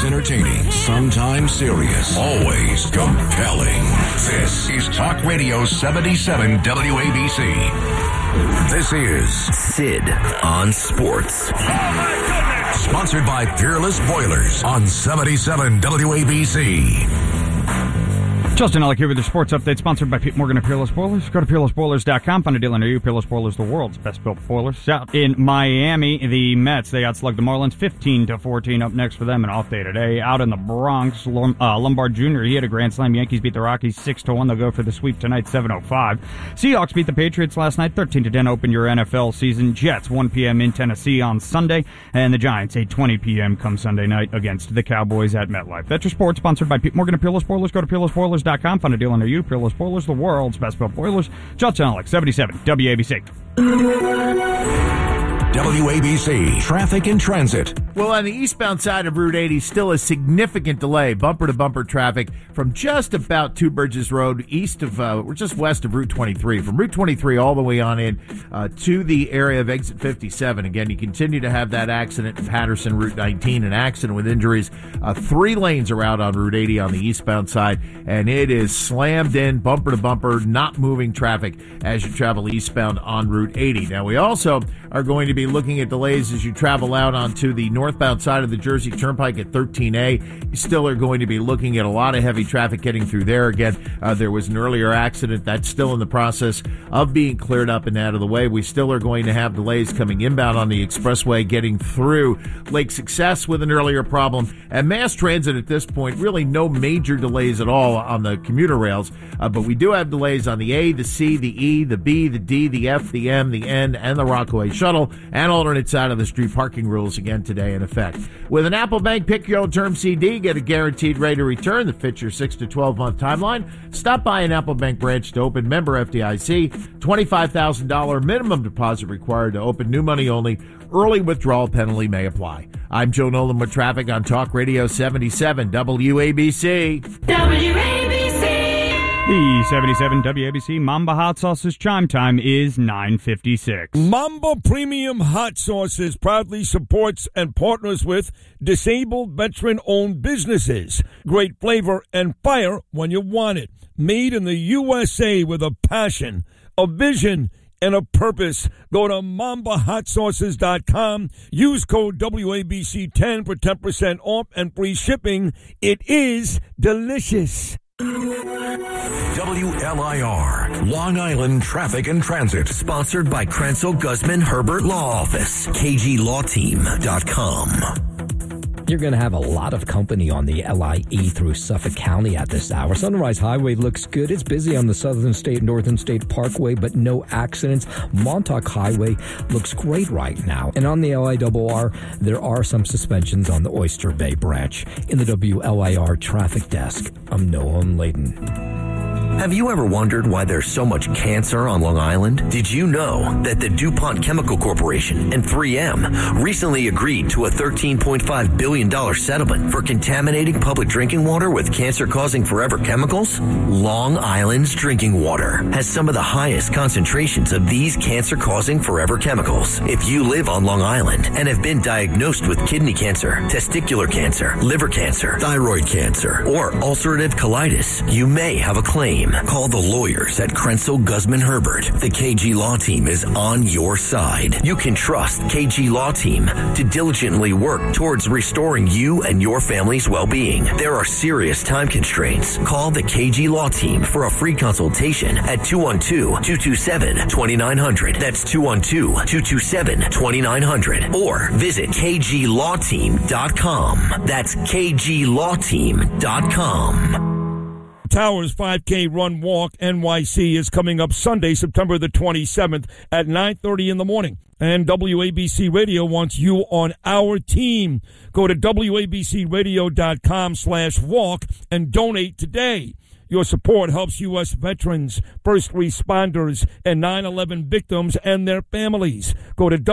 sometimes entertaining, sometimes serious, always compelling. This is Talk Radio 77 WABC. This is Sid on Sports. Oh, my goodness! Sponsored by Peerless Boilers on 77 WABC. Justin Ellick here with the sports update, sponsored by Pete Morgan of Peerless Boilers. Go to peerlessboilers.com, find a dealer near you. Peerless Boilers, the world's best built boilers. Out in Miami, the Mets, they outslugged the Marlins 15-14. Up next for them, an off day today. Out in the Bronx, Lombard Jr., he had a grand slam. Yankees beat the Rockies 6-1. They'll go for the sweep tonight, 7:05. Seahawks beat the Patriots last night, 13-10. Open your NFL season. Jets, 1 p.m. in Tennessee on Sunday. And the Giants, 8:20 p.m. come Sunday night against the Cowboys at MetLife. That's your sports, sponsored by Pete Morgan of Peerless Boilers. Go to peerlessboilers.com. Find a deal under you. Peerless Boilers, the world's best built boilers. Justin Ellick, 77 WABC. WABC Traffic and Transit. Well, on the eastbound side of Route 80, still a significant delay, bumper-to-bumper traffic from just about Two Bridges Road, we're just west of Route 23. From Route 23 all the way on in to the area of Exit 57. Again, you continue to have that accident in Patterson, Route 19, an accident with injuries. 3 lanes are out on Route 80 on the eastbound side, and it is slammed in, bumper-to-bumper, not moving traffic as you travel eastbound on Route 80. Now, we also are going to be looking at delays as you travel out onto the northbound side of the Jersey Turnpike at 13A. You still are going to be looking at a lot of heavy traffic getting through there. Again, there was an earlier accident that's still in the process of being cleared up and out of the way. We still are going to have delays coming inbound on the expressway getting through Lake Success with an earlier problem. And mass transit at this point, really no major delays at all on the commuter rails, but we do have delays on the A, the C, the E, the B, the D, the F, the M, the N, and the Rockaway Shuttle, and alternate side of the street parking rules again today in effect. With an Apple Bank Pick Your Own Term CD, get a guaranteed rate of return that fits your 6 to 12 month timeline. Stop by an Apple Bank branch to open. Member FDIC. $25,000 minimum deposit required to open. New money only. Early withdrawal penalty may apply. I'm Joe Nolan with traffic on Talk Radio 77 WABC. The 77 WABC Mamba Hot Sauce's chime time is 9:56. Mamba Premium Hot Sauces proudly supports and partners with disabled veteran-owned businesses. Great flavor and fire when you want it. Made in the USA with a passion, a vision, and a purpose. Go to MambaHotSauces.com. Use code WABC10 for 10% off and free shipping. It is delicious. WLIR, Long Island Traffic and Transit. Sponsored by Krenzel Guzman Herbert Law Office. KGLawTeam.com. You're going to have a lot of company on the LIE through Suffolk County at this hour. Sunrise Highway looks good. It's busy on the Southern State, Northern State Parkway, but no accidents. Montauk Highway looks great right now. And on the LIRR, there are some suspensions on the Oyster Bay branch. In the WLIR traffic desk, I'm Nolan Layden. Have you ever wondered why there's so much cancer on Long Island? Did you know that the DuPont Chemical Corporation and 3M recently agreed to a $13.5 billion settlement for contaminating public drinking water with cancer-causing forever chemicals? Long Island's drinking water has some of the highest concentrations of these cancer-causing forever chemicals. If you live on Long Island and have been diagnosed with kidney cancer, testicular cancer, liver cancer, thyroid cancer, or ulcerative colitis, you may have a claim. Call the lawyers at Krenzel Guzman Herbert. The KG Law Team is on your side. You can trust KG Law Team to diligently work towards restoring you and your family's well-being. There are serious time constraints. Call the KG Law Team for a free consultation at 212-227-2900. That's 212-227-2900. Or visit KGLawTeam.com. That's KGLawTeam.com. Towers 5K Run Walk NYC is coming up Sunday, September the 27th at 9:30 in the morning. And WABC Radio wants you on our team. Go to WABCRadio.com/walk and donate today. Your support helps U.S. veterans, first responders, and 9/11 victims and their families. Go to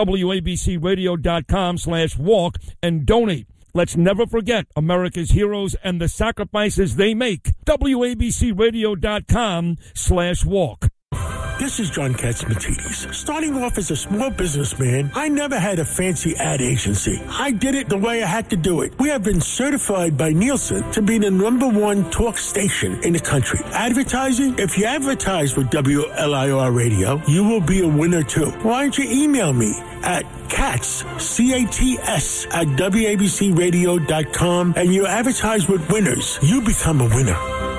WABCRadio.com/walk and donate. Let's never forget America's heroes and the sacrifices they make. WABCRadio.com/walk. This is John Katzmatidis. Starting off as a small businessman, I never had a fancy ad agency. I did it the way I had to do it. We have been certified by Nielsen to be the #1 talk station in the country. Advertising? If you advertise with WLIR Radio, you will be a winner too. Why don't you email me at Katz, C-A-T-S, at WABCRadio.com, and you advertise with winners. You become a winner.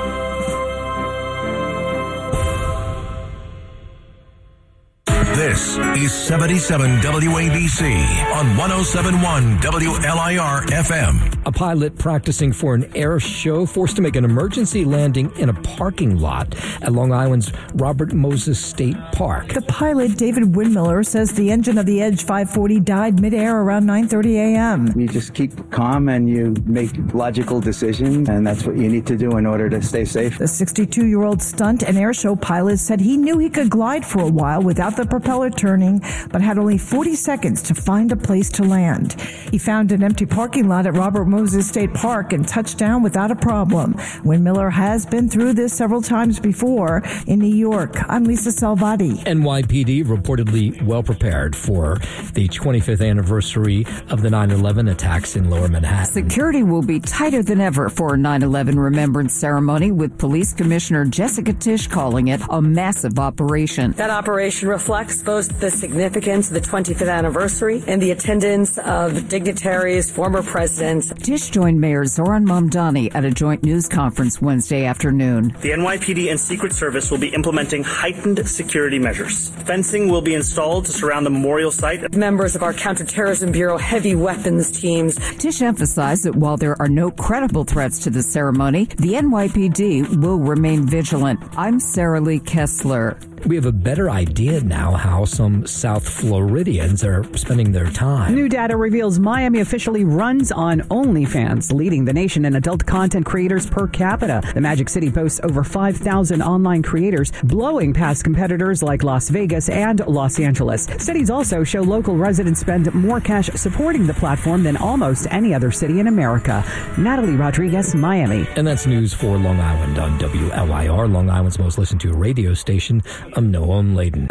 This is 77 WABC on 107.1 WLIR FM. A pilot practicing for an air show forced to make an emergency landing in a parking lot at Long Island's Robert Moses State Park. The pilot, David Windmiller, says the engine of the Edge 540 died midair around 9:30 a.m. You just keep calm and you make logical decisions, and that's what you need to do in order to stay safe. The 62-year-old stunt and air show pilot said he knew he could glide for a while without the propeller turning, but had only 40 seconds to find a place to land. He found an empty parking lot at Robert Moses State Park and touched down without a problem. Windmiller has been through this several times before. In New York, I'm Lisa Salvati. NYPD reportedly well prepared for the 25th anniversary of the 9/11 attacks in Lower Manhattan. Security will be tighter than ever for a 9/11 remembrance ceremony, with Police Commissioner Jessica Tisch calling it a massive operation. That operation reflects both the significance of the 25th anniversary and the attendance of dignitaries, former presidents. Tisch joined Mayor Zoran Mamdani at a joint news conference Wednesday afternoon. The NYPD and Secret Service will be implementing heightened security measures. Fencing will be installed to surround the memorial site. Members of our Counterterrorism Bureau heavy weapons teams. Tisch emphasized that while there are no credible threats to the ceremony, the NYPD will remain vigilant. I'm Sarah Lee Kessler. We have a better idea now how some South Floridians are spending their time. New data reveals Miami officially runs on OnlyFans, leading the nation in adult content creators per capita. The Magic City boasts over 5,000 online creators, blowing past competitors like Las Vegas and Los Angeles. Cities also show local residents spend more cash supporting the platform than almost any other city in America. Natalie Rodriguez, Miami. And that's news for Long Island on WLIR, Long Island's most listened to radio station. I'm Noah Layden.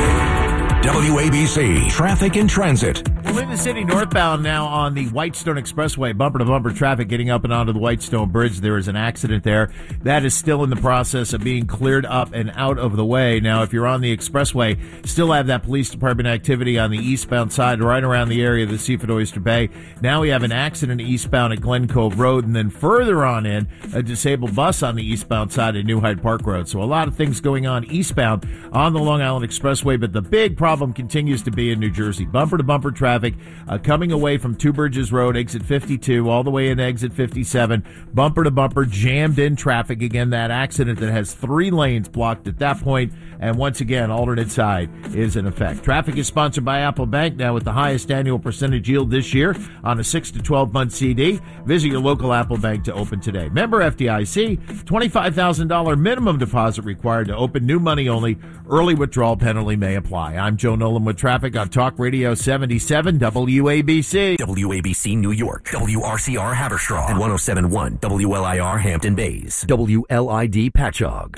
WABC Traffic and Transit. Well, in the city northbound now on the Whitestone Expressway, bumper-to-bumper traffic getting up and onto the Whitestone Bridge. There is an accident there. That is still in the process of being cleared up and out of the way. Now, if you're on the expressway, still have that police department activity on the eastbound side right around the area of the Seaford Oyster Bay. Now we have an accident eastbound at Glen Cove Road, and then further on in, a disabled bus on the eastbound side at New Hyde Park Road. So a lot of things going on eastbound on the Long Island Expressway, but the big problem continues to be in New Jersey. Bumper-to-bumper traffic coming away from Two Bridges Road, exit 52, all the way in exit 57. Bumper-to-bumper, jammed in traffic. Again, that accident that has 3 lanes blocked at that point. And once again, alternate side is in effect. Traffic is sponsored by Apple Bank, now with the highest annual percentage yield this year on a 6 to 12-month CD. Visit your local Apple Bank to open today. Member FDIC, $25,000 minimum deposit required to open. New money only. Early withdrawal penalty may apply. I'm Joe Nolan with traffic on Talk Radio 77 WABC. WABC New York, WRCR Haverstraw, and 107.1 WLIR Hampton Bays, WLID Patchogue.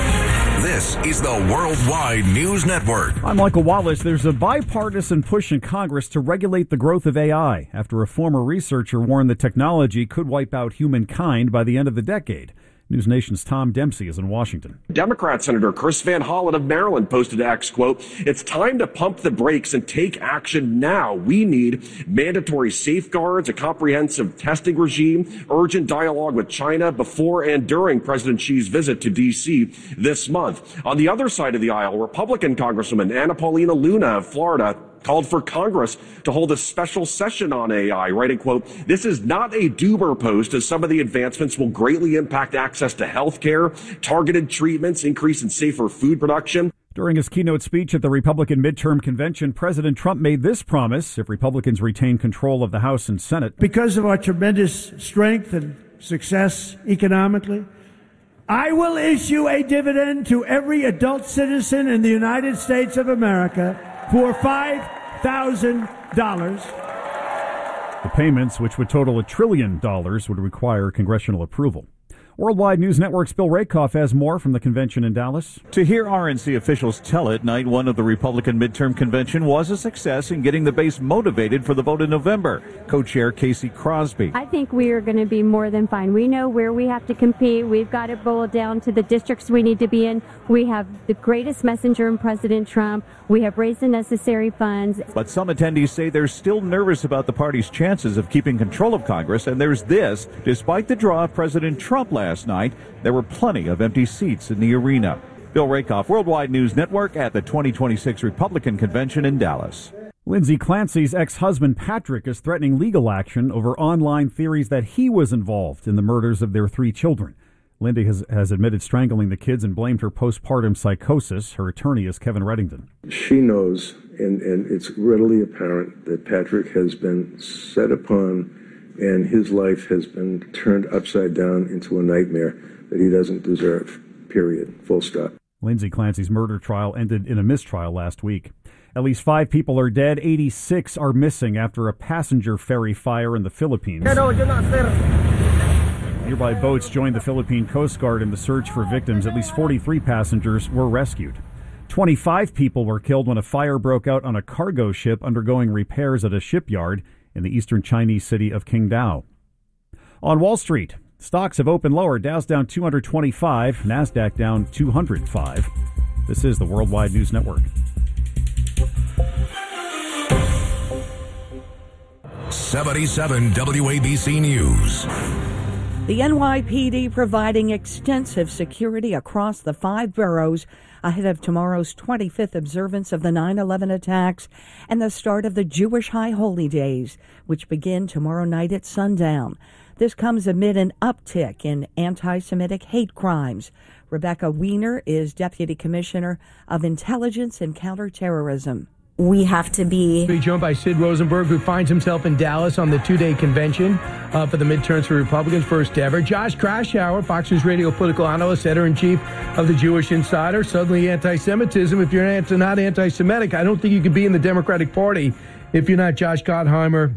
This is the Worldwide News Network. I'm Michael Wallace. There's a bipartisan push in Congress to regulate the growth of AI after a former researcher warned the technology could wipe out humankind by the end of the decade. News Nation's Tom Dempsey is in Washington. Democrat Senator Chris Van Hollen of Maryland posted to X, quote, "It's time to pump the brakes and take action now. We need mandatory safeguards, a comprehensive testing regime, urgent dialogue with China before and during President Xi's visit to D.C. this month." On the other side of the aisle, Republican Congresswoman Anna Paulina Luna of Florida called for Congress to hold a special session on AI, writing, quote, "This is not a doomer post, as some of the advancements will greatly impact access to health care, targeted treatments, increase in safer food production." During his keynote speech at the Republican midterm convention, President Trump made this promise if Republicans retain control of the House and Senate. Because of our tremendous strength and success economically, I will issue a dividend to every adult citizen in the United States of America for $5,000. The payments, which would total $1 trillion, would require congressional approval. Worldwide News Network's Bill Rakoff has more from the convention in Dallas. To hear RNC officials tell it, night one of the Republican midterm convention was a success in getting the base motivated for the vote in November. Co-chair Casey Crosby. I think we are going to be more than fine. We know where we have to compete. We've got it boiled down to the districts we need to be in. We have the greatest messenger in President Trump. We have raised the necessary funds. But some attendees say they're still nervous about the party's chances of keeping control of Congress. And there's this. Despite the draw of President Trump last night, there were plenty of empty seats in the arena. Bill Rakoff, Worldwide News Network, at the 2026 Republican Convention in Dallas. Lindsay Clancy's ex-husband Patrick is threatening legal action over online theories that he was involved in the murders of their 3 children. Lindy has admitted strangling the kids and blamed her postpartum psychosis. Her attorney is Kevin Reddington. She knows, and it's readily apparent, that Patrick has been set upon and his life has been turned upside down into a nightmare that he doesn't deserve, period, full stop. Lindsay Clancy's murder trial ended in a mistrial last week. At least 5 people are dead, 86 are missing after a passenger ferry fire in the Philippines. Nearby boats joined the Philippine Coast Guard in the search for victims. At least 43 passengers were rescued. 25 people were killed when a fire broke out on a cargo ship undergoing repairs at a shipyard in the eastern Chinese city of Qingdao. On Wall Street, stocks have opened lower. Dow's down 225, NASDAQ down 205. This is the Worldwide News Network. 77 WABC News. The NYPD providing extensive security across the 5 boroughs ahead of tomorrow's 25th observance of the 9/11 attacks and the start of the Jewish High Holy Days, which begin tomorrow night at sundown. This comes amid an uptick in anti-Semitic hate crimes. Rebecca Weiner is Deputy Commissioner of Intelligence and Counterterrorism. We have to be joined by Sid Rosenberg, who finds himself in Dallas on the 2-day convention for the midterms for Republicans, first ever. Josh Kraushaar, Fox News Radio political analyst, editor-in-chief of the Jewish Insider. Suddenly anti-Semitism. If you're not anti-Semitic, I don't think you could be in the Democratic Party if you're not Josh Gottheimer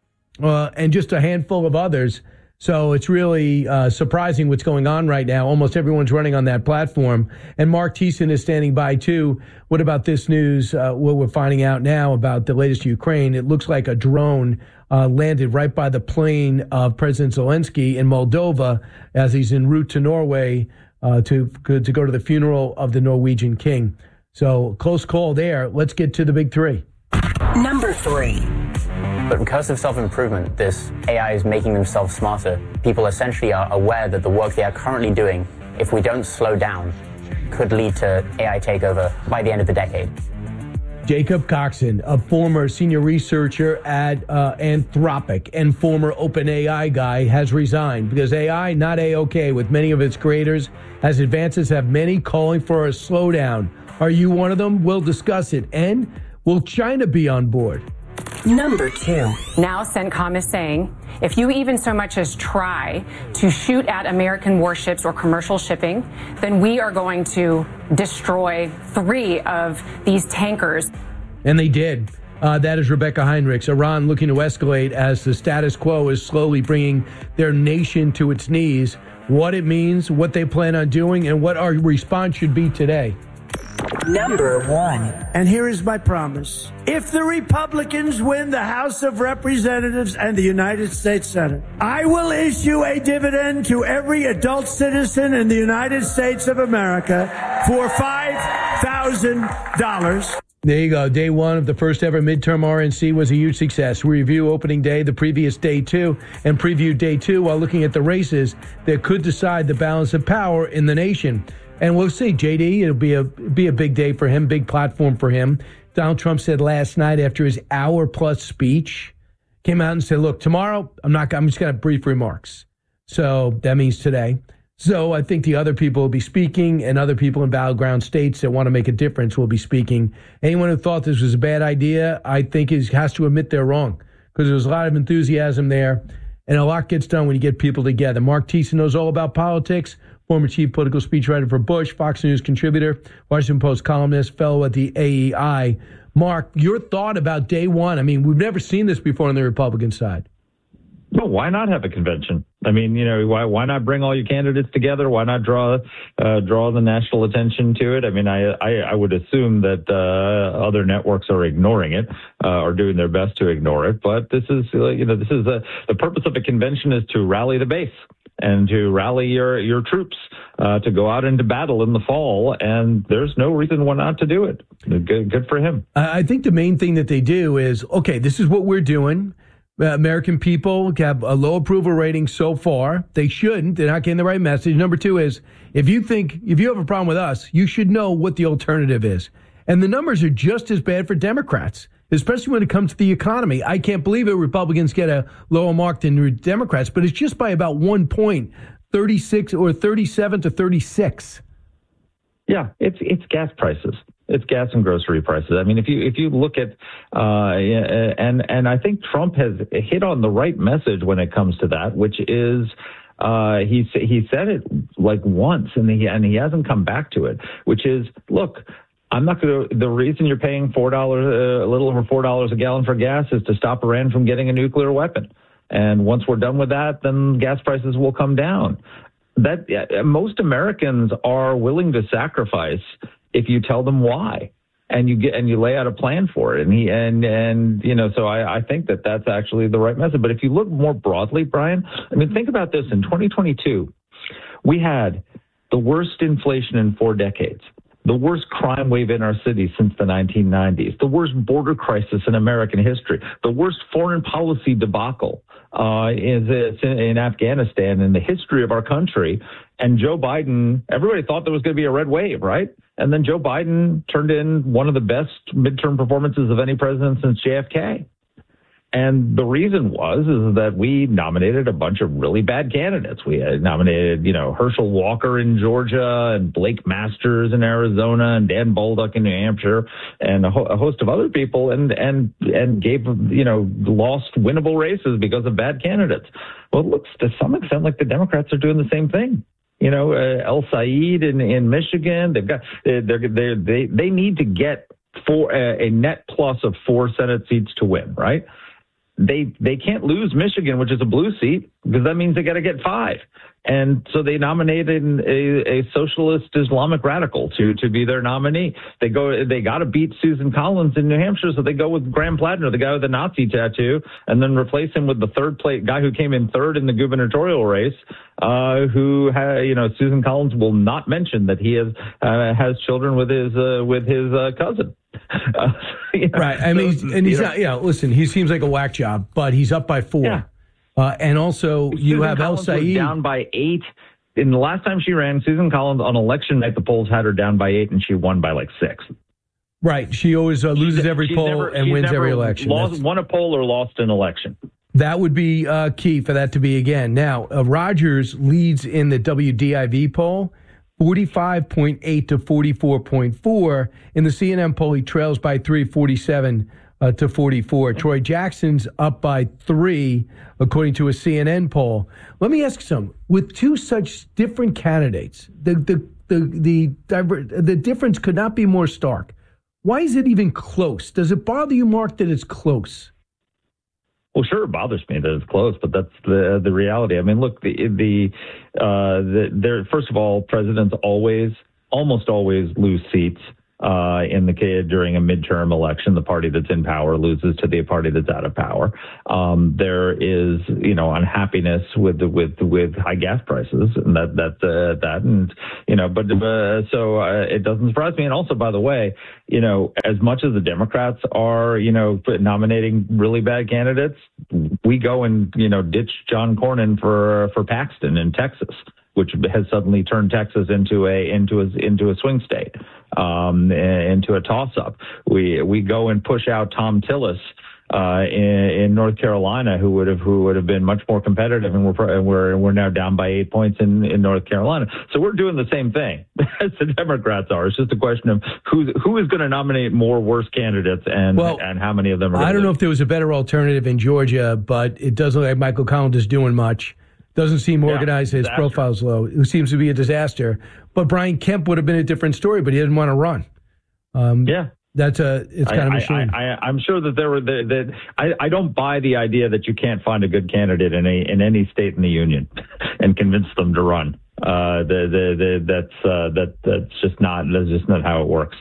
and just a handful of others. So it's really surprising what's going on right now. Almost everyone's running on that platform. And Mark Thiessen is standing by, too. What about this news, what we're finding out now about the latest Ukraine? It looks like a drone landed right by the plane of President Zelensky in Moldova as he's en route to Norway to go to the funeral of the Norwegian king. So close call there. Let's get to the big 3. Number 3. But because of self-improvement, this AI is making themselves smarter. People essentially are aware that the work they are currently doing, if we don't slow down, could lead to AI takeover by the end of the decade. Jacob Coxon, a former senior researcher at Anthropic and former OpenAI guy, has resigned because AI not A-OK with many of its creators, as advances have many calling for a slowdown. Are you one of them? We'll discuss it. And will China be on board? Number 2. Now CENTCOM is saying, if you even so much as try to shoot at American warships or commercial shipping, then we are going to destroy 3 of these tankers. And they did. That is Rebecca Heinrichs. Iran looking to escalate as the status quo is slowly bringing their nation to its knees. What it means, what they plan on doing, and what our response should be today. Number 1. And here is my promise. If the Republicans win the House of Representatives and the United States Senate, I will issue a dividend to every adult citizen in the United States of America for $5,000. There you go. Day 1 of the first ever midterm RNC was a huge success. We review opening day, the previous day 2, and preview day 2 while looking at the races that could decide the balance of power in the nation. And we'll see, JD, it'll be a big day for him, big platform for him. Donald Trump said last night after his hour-plus speech, came out and said, look, tomorrow, I'm just going to have brief remarks. So that means today. So I think the other people will be speaking, and other people in battleground states that want to make a difference will be speaking. Anyone who thought this was a bad idea, I think has to admit they're wrong, because there's a lot of enthusiasm there, and a lot gets done when you get people together. Mark Thiessen knows all about politics. Former chief political speechwriter for Bush, Fox News contributor, Washington Post columnist, fellow at the AEI. Mark, your thought about day 1? I mean, we've never seen this before on the Republican side. Well, why not have a convention? I mean, why not bring all your candidates together? Why not draw the national attention to it? I mean, I would assume that other networks are ignoring it, or doing their best to ignore it. But this is, the purpose of a convention is to rally the base and to rally your troops to go out into battle in the fall. And there's no reason why not to do it. Good for him. I think the main thing that they do is, okay, this is what we're doing. American people have a low approval rating so far. They shouldn't. They're not getting the right message. Number two is, if you have a problem with us, you should know what the alternative is. And the numbers are just as bad for Democrats, especially when it comes to the economy. I can't believe it. Republicans get a lower mark than Democrats, but it's just by about 1 point, 36 or 37 to 36. Yeah, it's gas prices. It's gas and grocery prices. I mean, if you look at, and I think Trump has hit on the right message when it comes to that, which is, he said it like once, and he hasn't come back to it, which is, look, I'm not going to. The reason you're paying $4, a little over $4 a gallon for gas, is to stop Iran from getting a nuclear weapon. And once we're done with that, then gas prices will come down. Most Americans are willing to sacrifice if you tell them why, and you lay out a plan for it. So I think that that's actually the right message. But if you look more broadly, Brian, I mean, think about this. In 2022, we had the worst inflation in 4 decades, the worst crime wave in our city since the 1990s, the worst border crisis in American history, the worst foreign policy debacle in Afghanistan in the history of our country. And Joe Biden, everybody thought there was going to be a red wave, right? And then Joe Biden turned in one of the best midterm performances of any president since JFK. And the reason is that we nominated a bunch of really bad candidates. We had nominated, Herschel Walker in Georgia and Blake Masters in Arizona and Dan Bolduc in New Hampshire and a host of other people and gave, lost winnable races because of bad candidates. Well, it looks to some extent like the Democrats are doing the same thing. El Said in Michigan, they need to get a net plus of 4 Senate seats to win, right? They can't lose Michigan, which is a blue seat, because that means they got to get 5. And so they nominated a socialist Islamic radical to be their nominee. They got to beat Susan Collins in New Hampshire, so they go with Graham Plattner, the guy with the Nazi tattoo, and then replace him with the guy who came in 3rd in the gubernatorial race, Susan Collins will not mention that he has children with his cousin. Right. I mean, he's not. Listen, he seems like a whack job, but he's up by 4. Yeah. And also, you have El Said down by 8. In the last time she ran, Susan Collins on election night, the polls had her down by 8, and she won by like 6. Right. She always loses every poll and wins every election. Won a poll or lost an election. That would be key for that to be again. Now, Rogers leads in the WDIV poll, 45.8 to 44.4. In the CNN poll, he trails by 3, 47 to 44. Troy Jackson's up by 3, according to a CNN poll. Let me ask you something. With 2 such different candidates, the difference could not be more stark. Why is it even close? Does it bother you, Mark, that it's close? Well, sure, it bothers me that it's close, but that's the reality. I mean, look, first of all, presidents almost always lose seats during a midterm election. The party that's in power loses to the party that's out of power. There is, unhappiness with high gas prices, and so it doesn't surprise me. And also, by the way, as much as the Democrats are, nominating really bad candidates, we go and, ditch John Cornyn for Paxton in Texas, which has suddenly turned Texas into a swing state, into a toss-up. We go and push out Tom Tillis in North Carolina, who would have been much more competitive, and we're now down by 8 points in North Carolina. So we're doing the same thing as the Democrats are. It's just a question of who is going to nominate more worse candidates and how many of them are. I don't know if there was a better alternative in Georgia, but it doesn't look like Michael Collins is doing much. Doesn't seem organized. His profile's low. It seems to be a disaster. But Brian Kemp would have been a different story, but he didn't want to run. It's kind of a shame. I'm sure that I don't buy the idea that you can't find a good candidate in any state in the union and convince them to run. That's just not how it works.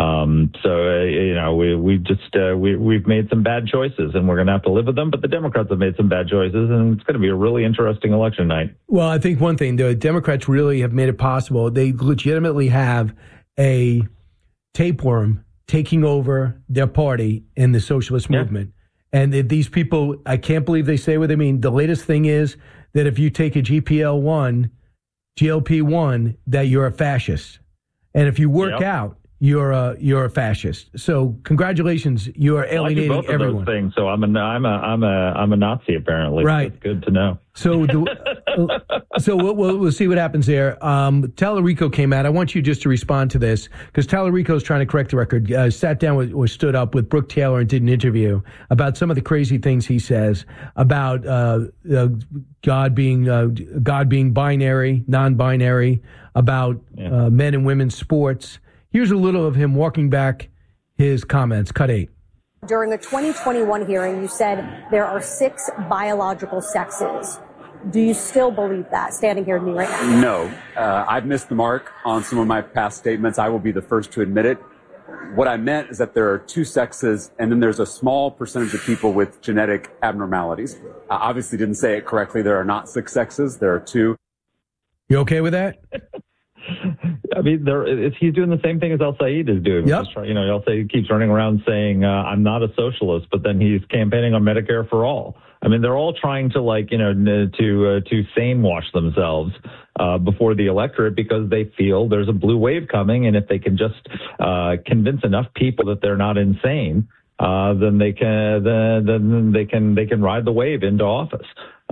We've made some bad choices, and we're going to have to live with them. But the Democrats have made some bad choices, and it's going to be a really interesting election night. Well, I think one thing, the Democrats really have made it possible. They legitimately have a tapeworm taking over their party in the socialist movement. And these people, I can't believe they say what they mean. The latest thing is that if you take a GLP-1, that you're a fascist. And if you work out, you're a fascist. So congratulations, you are alienating both everyone. Of those things. So I'm a Nazi apparently. Right. That's good to know. So we'll see what happens there. Tallarico came out. I want you just to respond to this because Tallarico is trying to correct the record. Sat down or stood up with Brooke Taylor and did an interview about some of the crazy things he says about God being binary, non-binary, about men and women's sports. Here's a little of him walking back his comments. Cut 8. During a 2021 hearing, you said there are 6 biological sexes. Do you still believe that, standing here with me right now? No. I've missed the mark on some of my past statements. I will be the first to admit it. What I meant is that there are 2 sexes, and then there's a small percentage of people with genetic abnormalities. I obviously didn't say it correctly. There are not 6 sexes. There are 2. You okay with that? I mean, he's doing the same thing as El-Sayed is doing. Yep. El-Sayed keeps running around saying, I'm not a socialist, but then he's campaigning on Medicare for all. I mean, they're all trying to to sane wash themselves before the electorate because they feel there's a blue wave coming. And if they can just convince enough people that they're not insane, then they can ride the wave into office.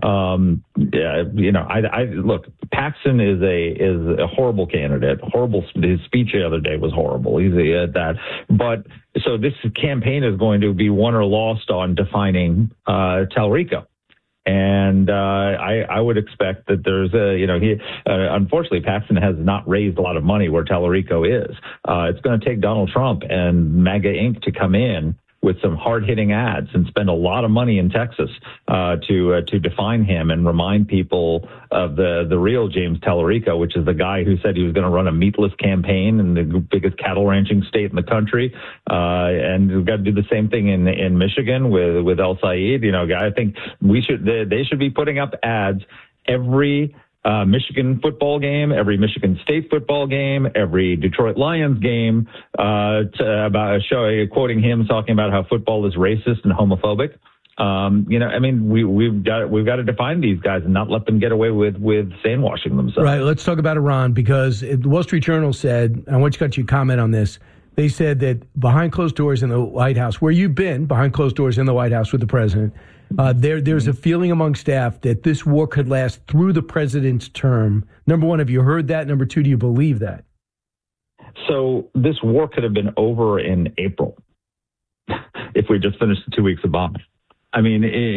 Look, Paxton is a horrible candidate. His speech the other day was horrible. He's at that. But so this campaign is going to be won or lost on defining Tallarico. And I would expect that there's unfortunately Paxton has not raised a lot of money where Tallarico is. It's going to take Donald Trump and MAGA Inc. to come in with some hard-hitting ads and spend a lot of money in Texas to define him and remind people of the real James Tallarico, which is the guy who said he was going to run a meatless campaign in the biggest cattle ranching state in the country. And we've got to do the same thing in Michigan with El-Sayed. I think they should be putting up ads every Michigan football game, every Michigan State football game, every Detroit Lions game, quoting him talking about how football is racist and homophobic. We've got to define these guys and not let them get away with sandwashing themselves. Right. Let's talk about Iran because the Wall Street Journal said, I want you to comment on this. They said that behind closed doors in the White House, where you've been behind closed doors in the White House with the president, there's a feeling among staff that this war could last through the president's term. Number one, have you heard that? Number two, do you believe that? So this war could have been over in April if we just finished the 2 weeks of bombing. I mean,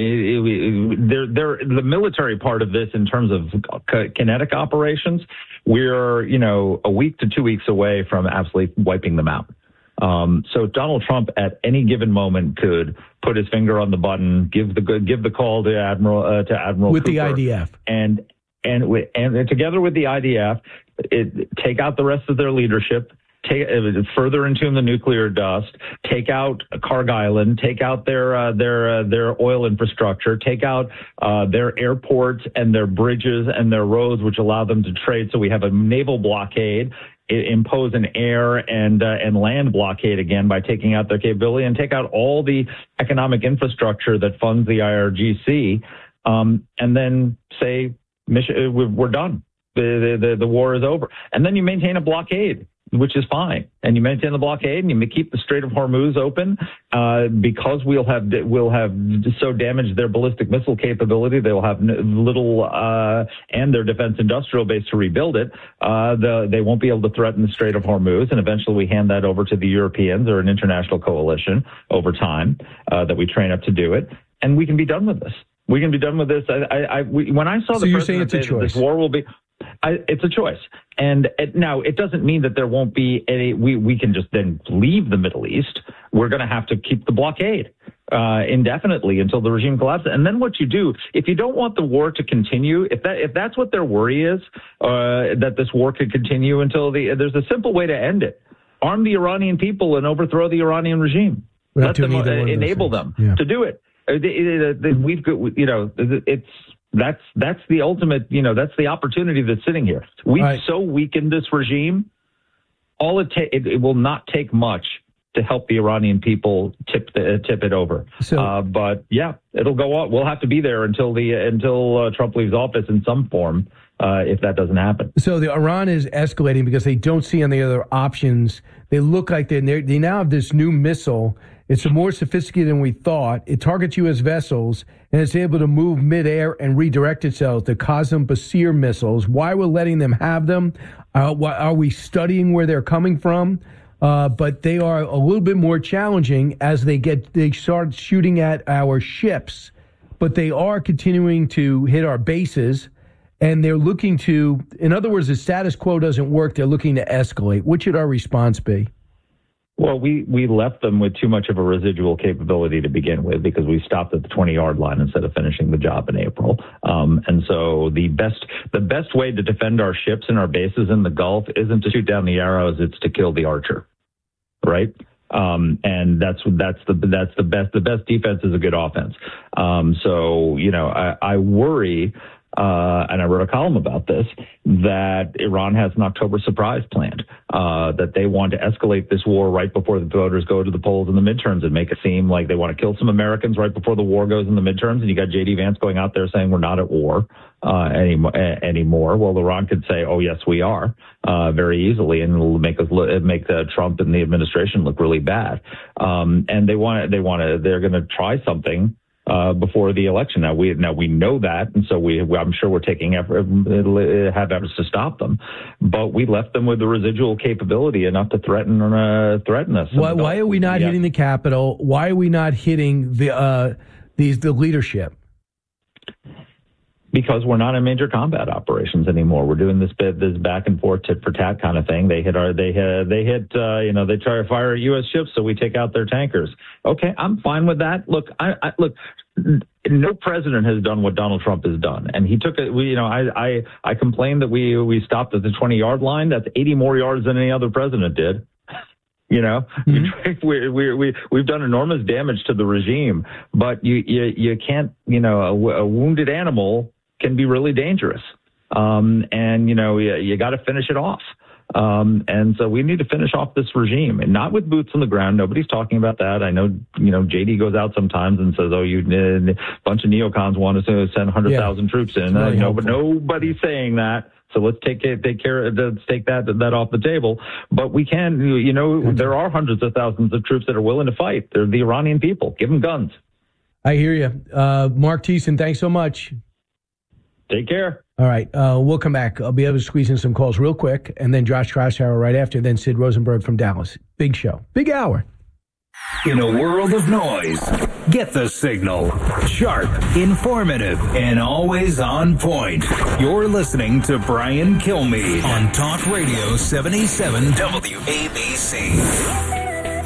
the military part of this in terms of kinetic operations, we're, a week to 2 weeks away from absolutely wiping them out. So Donald Trump at any given moment could put his finger on the button, give the call to Admiral with Cooper, the IDF and together with the IDF, take out the rest of their leadership, further entomb the nuclear dust, take out Karg Island, take out their oil infrastructure, take out their airports and their bridges and their roads, which allow them to trade. So we have a naval blockade, impose an air and land blockade again by taking out their capability, and take out all the economic infrastructure that funds the IRGC, and then say we're done. The war is over, and then you maintain a blockade, which is fine. And you maintain the blockade and you keep the Strait of Hormuz open because we'll have so damaged their ballistic missile capability. They'll have little and their defense industrial base to rebuild it. They won't be able to threaten the Strait of Hormuz. And eventually we hand that over to the Europeans or an international coalition over time that we train up to do it. And we can be done with this. We can be done with this. When I saw the president say that this war will be, It's a choice. And now it doesn't mean that there won't be we can just then leave the Middle East. We're going to have to keep the blockade indefinitely until the regime collapses. And then what you do, if you don't want the war to continue, if that's what their worry is, that this war could continue until there's a simple way to end it. Arm the Iranian people and overthrow the Iranian regime. Let them enable them to do it. We've got, that's the ultimate, that's the opportunity that's sitting here. We've so weakened this regime. It will not take much to help the Iranian people tip it over. But yeah, it'll go on. We'll have to be there until Trump leaves office in some form. If that doesn't happen. So the Iran is escalating because they don't see any other options. They look like they now have this new missile. It's more sophisticated than we thought. It targets U.S. vessels, and it's able to move midair and redirect itself. The Qasem Basir missiles. Why we're letting them have them? Are we studying where they're coming from? But they are a little bit more challenging as they start shooting at our ships. But they are continuing to hit our bases. And they're looking to, in other words, the status quo doesn't work. They're looking to escalate. What should our response be? Well, we left them with too much of a residual capability to begin with because we stopped at the 20-yard line instead of finishing the job in April. And so the best way to defend our ships and our bases in the Gulf isn't to shoot down the arrows; it's to kill the archer, right? And that's the best. The best defense is a good offense. So I worry. And I wrote a column about this, that Iran has an October surprise planned, that they want to escalate this war right before the voters go to the polls in the midterms and make it seem like they want to kill some Americans right before the war goes in the midterms. And you got J.D. Vance going out there saying we're not at war anymore. Well, Iran could say, oh, yes, we are, very easily, and it'll make Trump and the administration look really bad. And they're going to try something before the election. Now we know that, and so I'm sure we're taking have efforts to stop them, but we left them with the residual capability enough to threaten us. Why are we not hitting the Capitol? Why are we not hitting the leadership? Because we're not in major combat operations anymore. We're doing this back and forth tit for tat kind of thing. They try to fire at U.S. ships, so we take out their tankers. Okay, I'm fine with that. Look, look. No president has done what Donald Trump has done, and he took it. I complained that we stopped at the 20-yard line. That's 80 more yards than any other president did. We've done enormous damage to the regime, but you can't. A wounded animal can be really dangerous. And you got to finish it off. And so we need to finish off this regime, and not with boots on the ground. Nobody's talking about that. I know, JD goes out sometimes and says, a bunch of neocons want us to send 100,000 troops in. But nobody's saying that. So let's take that off the table. But we can, there are hundreds of thousands of troops that are willing to fight. They're the Iranian people. Give them guns. I hear you. Mark Thiessen, thanks so much. Take care. All right. We'll come back. I'll be able to squeeze in some calls real quick, and then Josh Krasauer right after, then Sid Rosenberg from Dallas. Big show. Big hour. In a world of noise, get the signal. Sharp, informative, and always on point. You're listening to Brian Kilmeade on Talk Radio 77 WABC.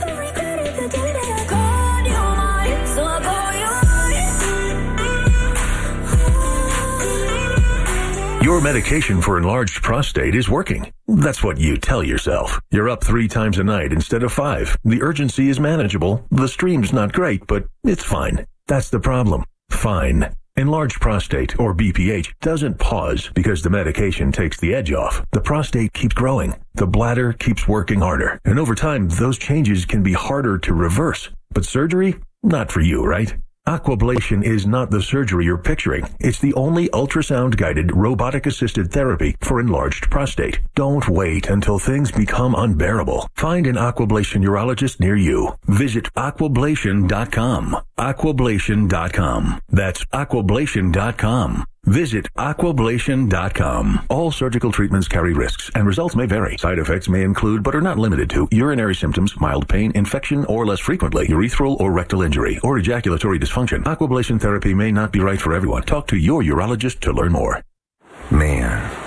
Your medication for enlarged prostate is working. That's what you tell yourself. You're up 3 times a night instead of 5. The urgency is manageable. The stream's not great, but it's fine. That's the problem. Fine. Enlarged prostate, or BPH, doesn't pause because the medication takes the edge off. The prostate keeps growing. The bladder keeps working harder. And over time, those changes can be harder to reverse. But surgery? Not for you, right? Aquablation is not the surgery you're picturing. It's the only ultrasound-guided, robotic-assisted therapy for enlarged prostate. Don't wait until things become unbearable. Find an Aquablation urologist near you. Visit aquablation.com. Aquablation.com. That's aquablation.com. Visit aquablation.com. All surgical treatments carry risks, and results may vary. Side effects may include, but are not limited to, urinary symptoms, mild pain, infection, or less frequently, urethral or rectal injury, or ejaculatory dysfunction. Aquablation therapy may not be right for everyone. Talk to your urologist to learn more. Man, I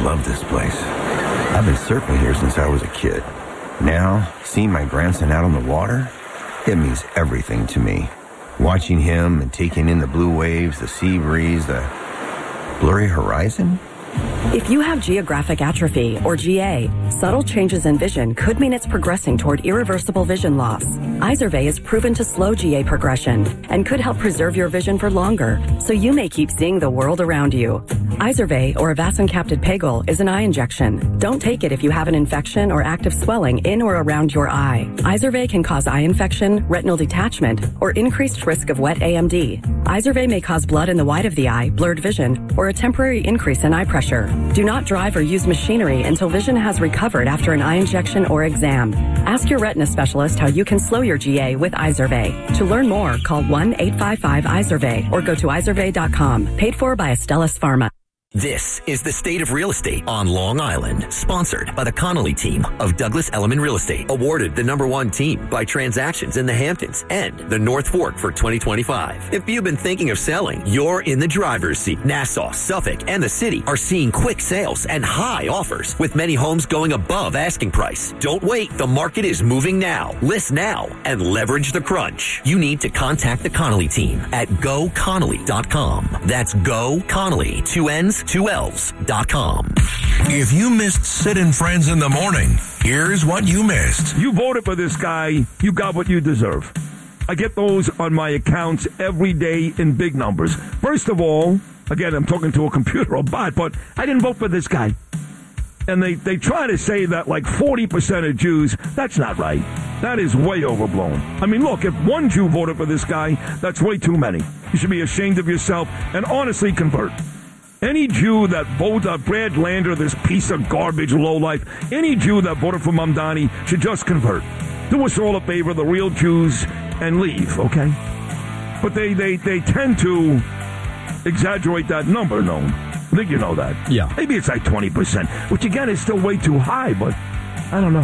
love this place. I've been surfing here since I was a kid. Now, seeing my grandson out on the water, it means everything to me. Watching him and taking in the blue waves, the sea breeze, the blurry horizon. If you have geographic atrophy, or GA, subtle changes in vision could mean it's progressing toward irreversible vision loss. Izervay is proven to slow GA progression and could help preserve your vision for longer, so you may keep seeing the world around you. Izervay, or avacincaptad pegol, is an eye injection. Don't take it if you have an infection or active swelling in or around your eye. Izervay can cause eye infection, retinal detachment, or increased risk of wet AMD. Izervay may cause blood in the white of the eye, blurred vision, or a temporary increase in eye pressure. Do not drive or use machinery until vision has recovered after an eye injection or exam. Ask your retina specialist how you can slow your GA with Izervay. To learn more, call 1-855-IZERVAY or go to izervay.com. Paid for by Astellas Pharma. This is the State of Real Estate on Long Island, sponsored by the Connolly team of Douglas Elliman Real Estate, awarded the #1 team by Transactions in the Hamptons and the North Fork for 2025. If you've been thinking of selling, you're in the driver's seat. Nassau, Suffolk, and the city are seeing quick sales and high offers, with many homes going above asking price. Don't wait. The market is moving now. List now and leverage the crunch. You need to contact the Connolly team at GoConnolly.com. That's GoConnolly, 2 N's, 2 L's.com. If you missed Sid and Friends in the morning, here's what you missed. You voted for this guy, you got what you deserve. I get those on my accounts every day in big numbers. First of all, again, I'm talking to a computer or bot, but I didn't vote for this guy. And they try to say that like 40% of Jews, that's not right. That is way overblown. I mean, look, if one Jew voted for this guy, that's way too many. You should be ashamed of yourself and honestly convert. Any Jew that voted Brad Lander, this piece of garbage lowlife, any Jew that voted for Mamdani should just convert. Do us all a favor, the real Jews, and leave, okay? But they tend to exaggerate that number, no? I think you know that. Yeah. Maybe it's like 20%, which again is still way too high, but I don't know.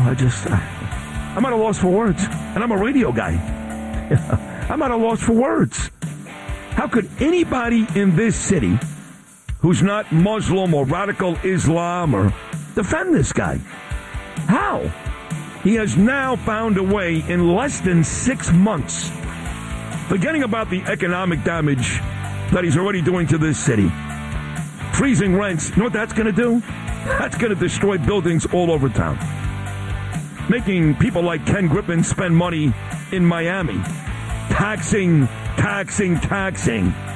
I'm at a loss for words. And I'm a radio guy. I'm at a loss for words. How could anybody in this city who's not Muslim or radical Islam or defend this guy? How? He has now found a way in less than 6 months, forgetting about the economic damage that he's already doing to this city. Freezing rents, you know what that's going to do? That's going to destroy buildings all over town. Making people like Ken Griffin spend money in Miami. Taxing.